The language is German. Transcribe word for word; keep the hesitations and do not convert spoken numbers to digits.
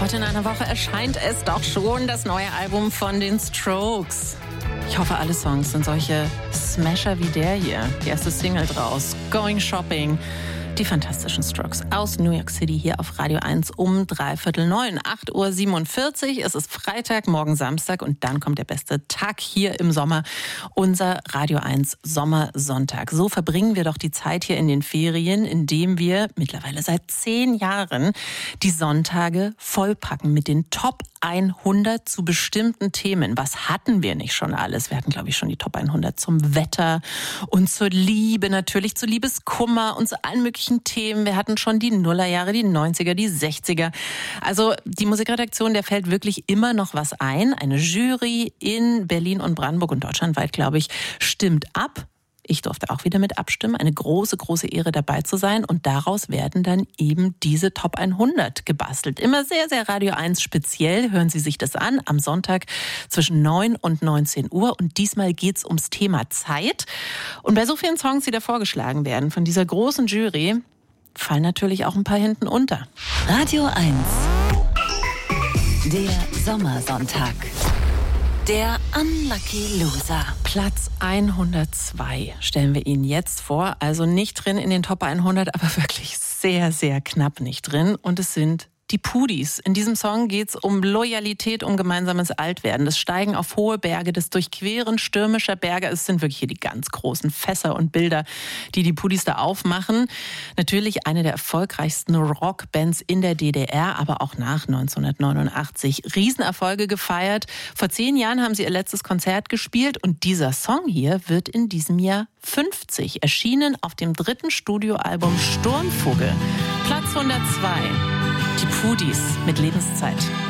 Gott, in einer Woche erscheint es doch schon, das neue Album von den Strokes. Ich hoffe, alle Songs sind solche Smasher wie der hier. Die erste Single draus, Going Shopping. Die fantastischen Strokes aus New York City hier auf Radio eins um dreiviertel neun, acht Uhr siebenundvierzig. Es ist Freitag, morgen Samstag und dann kommt der beste Tag hier im Sommer, unser Radio eins Sommersonntag. So verbringen wir doch die Zeit hier in den Ferien, indem wir mittlerweile seit zehn Jahren die Sonntage vollpacken mit den Top hundert zu bestimmten Themen. Was hatten wir nicht schon alles? Wir hatten, glaube ich, schon die Top hundert zum Wetter und zur Liebe, natürlich zu Liebeskummer und zu allen möglichen Themen. Wir hatten schon die Nullerjahre, die neunziger, die sechziger. Also die Musikredaktion, der fällt wirklich immer noch was ein. Eine Jury in Berlin und Brandenburg und deutschlandweit, glaube ich, stimmt ab. Ich durfte auch wieder mit abstimmen. Eine große, große Ehre dabei zu sein. Und daraus werden dann eben diese Top hundert gebastelt. Immer sehr, sehr Radio eins speziell. Hören Sie sich das an am Sonntag zwischen neun und neunzehn Uhr. Und diesmal geht's ums Thema Zeit. Und bei so vielen Songs, die da vorgeschlagen werden von dieser großen Jury, fallen natürlich auch ein paar hinten unter. Radio eins. Der Sommersonntag. Der Unlucky Loser. Platz hundertzwei stellen wir Ihnen jetzt vor. Also nicht drin in den Top hundert, aber wirklich sehr, sehr knapp nicht drin. Und es sind die Pudis. In diesem Song geht's um Loyalität, um gemeinsames Altwerden. Das Steigen auf hohe Berge, das Durchqueren stürmischer Berge. Es sind wirklich hier die ganz großen Fässer und Bilder, die die Pudis da aufmachen. Natürlich eine der erfolgreichsten Rockbands in der D D R, aber auch nach neunzehnhundertneunundachtzig. Riesenerfolge gefeiert. Vor zehn Jahren haben sie ihr letztes Konzert gespielt und dieser Song hier wird in diesem Jahr fünfzig. Erschienen auf dem dritten Studioalbum Sturmvogel. Platz hundertzwei. Die Pudis mit Lebenszeit.